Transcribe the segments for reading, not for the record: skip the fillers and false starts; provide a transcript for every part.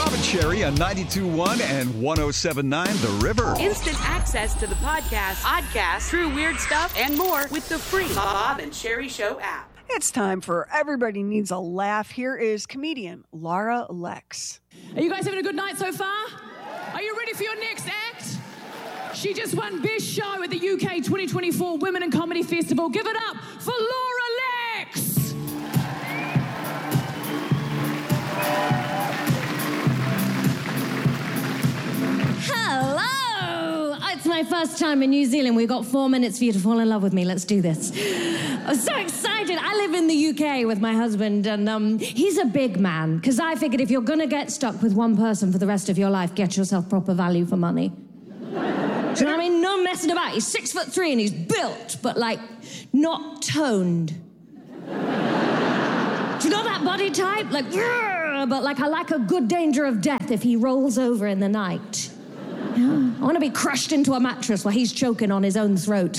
Bob and Sherry on 92.1 and 107.9 The River. Instant access to the podcast, true weird stuff, and more with the free Bob and Sherry Show app. It's time for Everybody Needs a Laugh. Here is comedian Laura Lex. Are you guys having a good night so far? Are you ready for your next act? She just won Best Show at the UK 2024 Women in Comedy Festival. Give it up for Laura Lex! Hello! It's my first time in New Zealand. We've got 4 minutes for you to fall in love with me. Let's do this. I'm so excited. I live in the UK with my husband, and he's a big man, because I figured if you're going to get stuck with one person for the rest of your life, get yourself proper value for money. Do you know what I mean? No messing about. He's 6'3" and he's built, but, like, not toned. Do you know that body type? Like, but like I like a good danger of death if he rolls over in the night. Yeah. I want to be crushed into a mattress while he's choking on his own throat.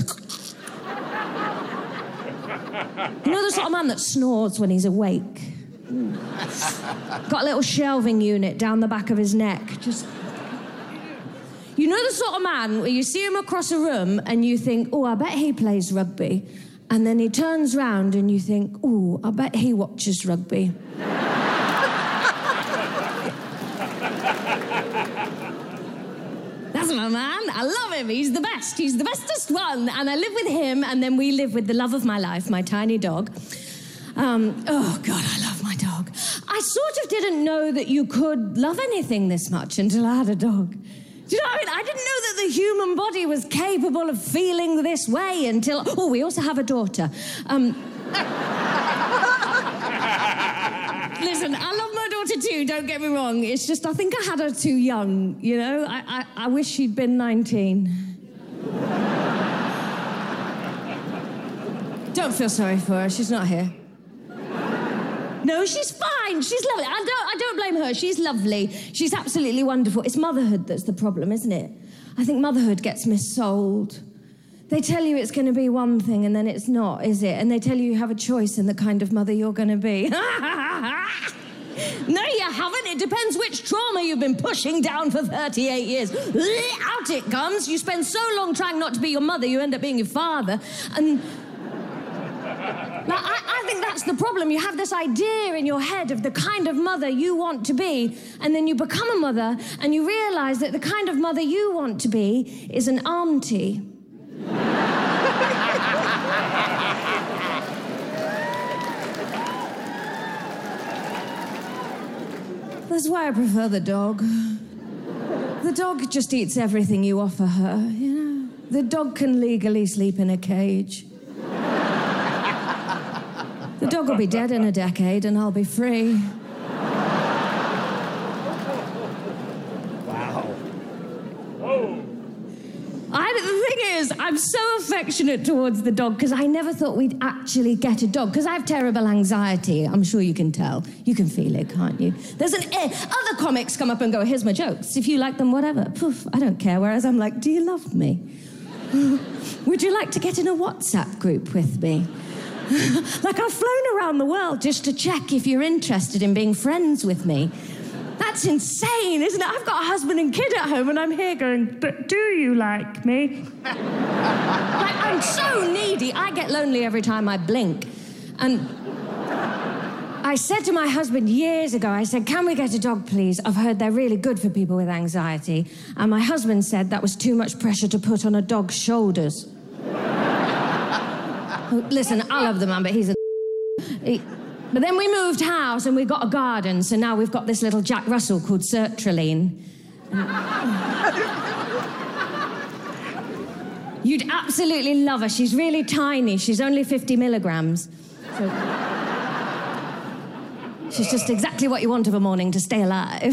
You know the sort of man that snores when he's awake? Got a little shelving unit down the back of his neck. Just... You know the sort of man where you see him across a room and you think, oh, I bet he plays rugby. And then he turns round and you think, oh, I bet he watches rugby. That's my man. I love him. He's the best. He's the bestest one. And I live with him, and then we live with the love of my life, my tiny dog. Oh, God, I love my dog. I sort of didn't know that you could love anything this much until I had a dog. Do you know what I mean? I didn't know that the human body was capable of feeling this way until... Oh, we also have a daughter. Listen, I love my daughter too, don't get me wrong. It's just I think I had her too young, you know? I wish she'd been 19. Don't feel sorry for her. She's not here. No, she's fine. She's lovely. I don't blame her. She's lovely. She's absolutely wonderful. It's motherhood that's the problem, isn't it? I think motherhood gets missold. They tell you it's going to be one thing and then it's not, is it? And they tell you you have a choice in the kind of mother you're going to be. No, you haven't. It depends which trauma you've been pushing down for 38 years. Out it comes. You spend so long trying not to be your mother, you end up being your father. And... Now, I think that's the problem. You have this idea in your head of the kind of mother you want to be, and then you become a mother, and you realise that the kind of mother you want to be is an auntie. That's why I prefer the dog. The dog just eats everything you offer her, you know? The dog can legally sleep in a cage. The dog will be dead in a decade and I'll be free. Wow. Whoa. The thing is, I'm so affectionate towards the dog because I never thought we'd actually get a dog because I have terrible anxiety. I'm sure you can tell. You can feel it, can't you? There's other comics come up and go, here's my jokes. If you like them, whatever. Poof, I don't care. Whereas I'm like, do you love me? Would you like to get in a WhatsApp group with me? Like, I've flown around the world just to check if you're interested in being friends with me. That's insane, isn't it? I've got a husband and kid at home and I'm here going, but do you like me? Like, I'm so needy. I get lonely every time I blink. And I said to my husband years ago, I said, can we get a dog, please? I've heard they're really good for people with anxiety. And my husband said that was too much pressure to put on a dog's shoulders. Listen, I love the man, but he's a... But then we moved house and we got a garden, so now we've got this little Jack Russell called Sertraline. You'd absolutely love her. She's really tiny. She's only 50 milligrams. So... She's just exactly what you want of a morning to stay alive.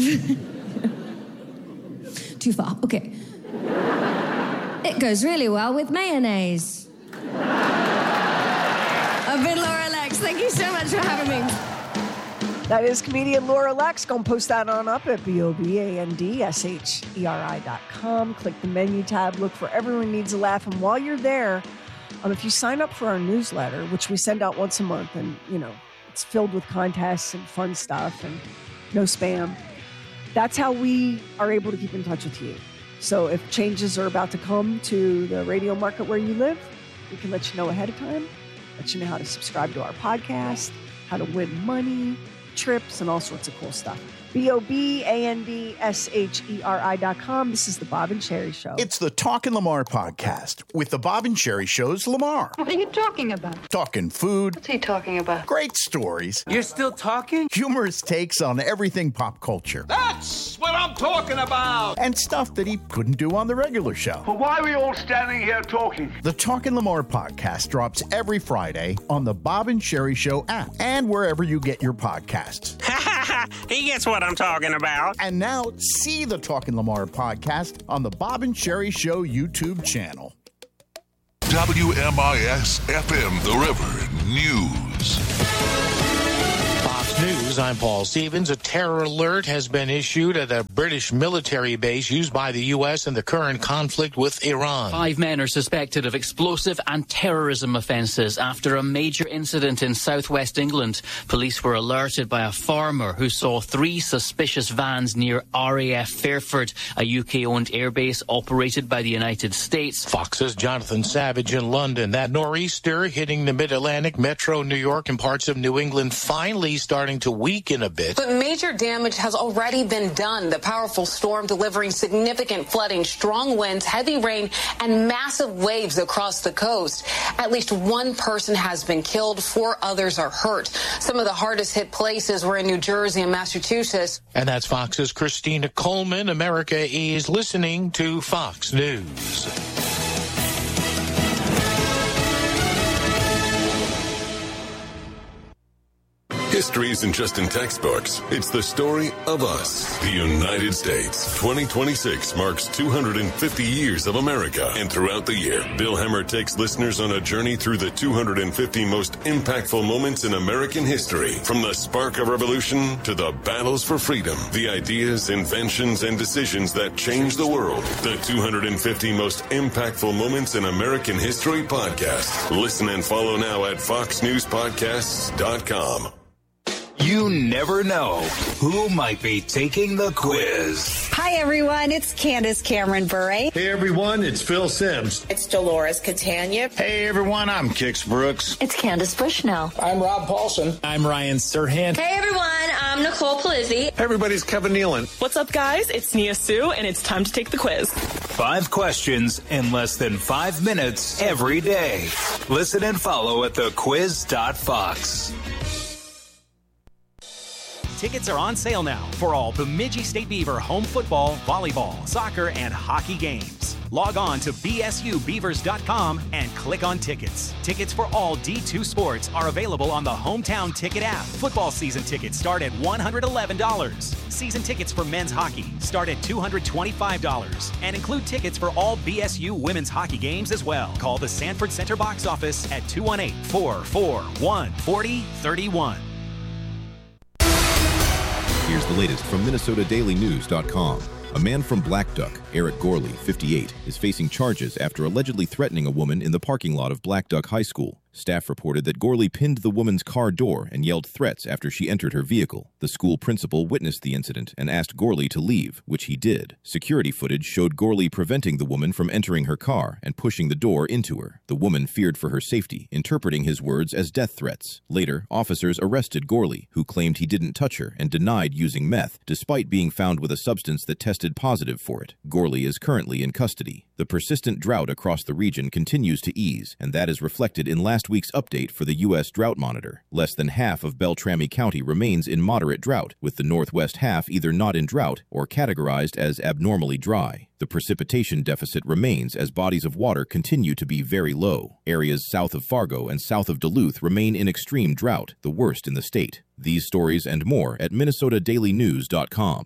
Too far. Okay. It goes really well with mayonnaise. I've been Laura Lex. Thank you so much for having me. That is comedian Laura Lex. Go and post that on up at BOBANDSHERI.com. Click the menu tab. Look for Everyone Needs a Laugh. And while you're there, if you sign up for our newsletter, which we send out once a month, and, you know, it's filled with contests and fun stuff and no spam. That's how we are able to keep in touch with you. So if changes are about to come to the radio market where you live, we can let you know ahead of time, let you know how to subscribe to our podcast, how to win money, trips, and all sorts of cool stuff. BOBANDSHERI.com. This is the Bob and Sherry Show. It's the Talkin' Lamar podcast with the Bob and Sherry Show's Lamar. What are you talking about? Talking food. What's he talking about? Great stories. You're still talking? Humorous takes on everything pop culture. That's what I'm talking about! And stuff that he couldn't do on the regular show. But why are we all standing here talking? The Talkin' Lamar podcast drops every Friday on the Bob and Sherry Show app and wherever you get your podcasts. He gets what I'm talking about. And now, see the Talkin' Lamar podcast on the Bob and Sherry Show YouTube channel. WMIS-FM The River News. Fox News, I'm Paul Stevens. A terror alert has been issued at a British military base used by the U.S. in the current conflict with Iran. 5 men are suspected of explosive and terrorism offences after a major incident in southwest England. Police were alerted by a farmer who saw 3 suspicious vans near RAF Fairford, a UK-owned airbase operated by the United States. Fox's Jonathan Savage in London. That nor'easter hitting the mid-Atlantic, metro New York, and parts of New England finally starting to weaken a bit. But major damage has already been done. The powerful storm delivering significant flooding, strong winds, heavy rain, and massive waves across the coast. At least 1 person has been killed, 4 others are hurt. Some of the hardest hit places were in New Jersey and Massachusetts. And that's Fox's Christina Coleman. America is listening to Fox News. History isn't just in textbooks. It's the story of us. The United States. 2026 marks 250 years of America. And throughout the year, Bill Hemmer takes listeners on a journey through the 250 most impactful moments in American history. From the spark of revolution to the battles for freedom. The ideas, inventions, and decisions that changed the world. The 250 most impactful moments in American history podcast. Listen and follow now at foxnewspodcasts.com. You never know who might be taking the quiz. Hi, everyone. It's Candace Cameron Bure. Hey, everyone. It's Phil Sims. It's Dolores Catania. Hey, everyone. I'm Kix Brooks. It's Candace Bushnell. I'm Rob Paulson. I'm Ryan Serhant. Hey, everyone. I'm Nicole Palizzi. Everybody's Kevin Nealon. What's up, guys? It's Nia Sue, and it's time to take the quiz. 5 questions in less than 5 minutes every day. Listen and follow at thequiz.fox. Tickets are on sale now for all Bemidji State Beaver home football, volleyball, soccer, and hockey games. Log on to bsubeavers.com and click on tickets. Tickets for all D2 sports are available on the Hometown Ticket app. Football season tickets start at $111. Season tickets for men's hockey start at $225 and include tickets for all BSU women's hockey games as well. Call the Sanford Center box office at 218-441-4031. Here's the latest from MinnesotaDailyNews.com. A man from Black Duck, Eric Gorley, 58, is facing charges after allegedly threatening a woman in the parking lot of Black Duck High School. Staff reported that Gorley pinned the woman's car door and yelled threats after she entered her vehicle. The school principal witnessed the incident and asked Gorley to leave, which he did. Security footage showed Gorley preventing the woman from entering her car and pushing the door into her. The woman feared for her safety, interpreting his words as death threats. Later, officers arrested Gorley, who claimed he didn't touch her and denied using meth, despite being found with a substance that tested positive for it. Gorley is currently in custody. The persistent drought across the region continues to ease, and that is reflected in last week's update for the U.S. Drought Monitor. Less than half of Beltrami County remains in moderate drought, with the northwest half either not in drought or categorized as abnormally dry. The precipitation deficit remains as bodies of water continue to be very low. Areas south of Fargo and south of Duluth remain in extreme drought, the worst in the state. These stories and more at MinnesotaDailyNews.com.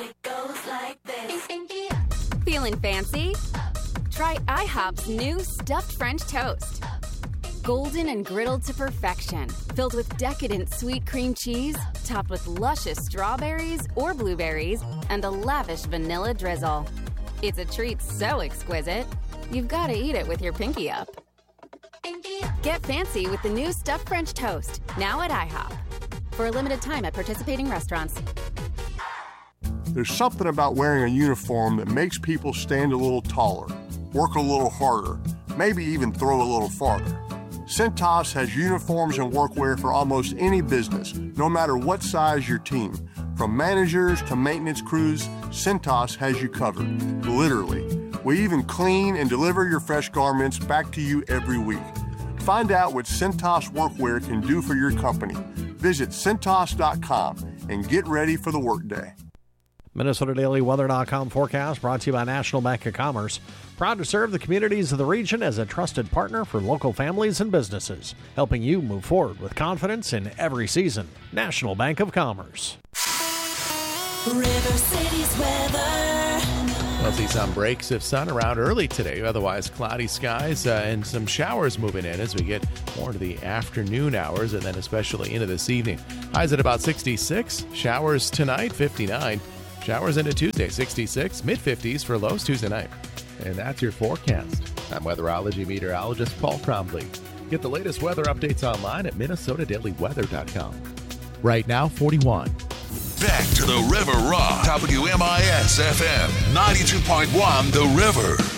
Feeling fancy? Try IHOP's new stuffed French toast. Golden and griddled to perfection, filled with decadent sweet cream cheese, topped with luscious strawberries or blueberries, and a lavish vanilla drizzle. It's a treat so exquisite, you've got to eat it with your pinky up. Get fancy with the new stuffed French toast, now at IHOP. For a limited time at participating restaurants. There's something about wearing a uniform that makes people stand a little taller, work a little harder, maybe even throw a little farther. Cintas has uniforms and workwear for almost any business, no matter what size your team. From managers to maintenance crews, Cintas has you covered, literally. We even clean and deliver your fresh garments back to you every week. Find out what Cintas Workwear can do for your company. Visit Cintas.com and get ready for the workday. MinnesotaDailyWeather.com forecast brought to you by National Bank of Commerce. Proud to serve the communities of the region as a trusted partner for local families and businesses, helping you move forward with confidence in every season. National Bank of Commerce. River City's weather. We'll see some breaks of sun around early today. Otherwise, cloudy skies and some showers moving in as we get more to the afternoon hours and then especially into this evening. Highs at about 66. Showers tonight, 59. Showers into Tuesday, 66. Mid-50s for lows Tuesday night. And that's your forecast. I'm weatherology meteorologist Paul Cromley. Get the latest weather updates online at MinnesotaDailyWeather.com. Right now, 41. Back to the River Rock. WMIS FM 92.1 The River.